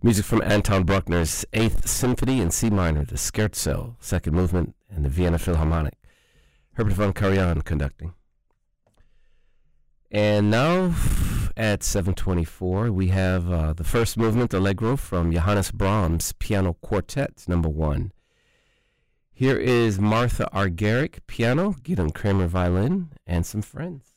Music from Anton Bruckner's Eighth Symphony in C minor, the Scherzo, second movement, and the Vienna Philharmonic. Herbert von Karajan conducting. And now at 7:24, we have the first movement, Allegro, from Johannes Brahms, Piano Quartet, number 1. Here is Martha Argerich, piano, Gideon Kramer, violin, and some friends.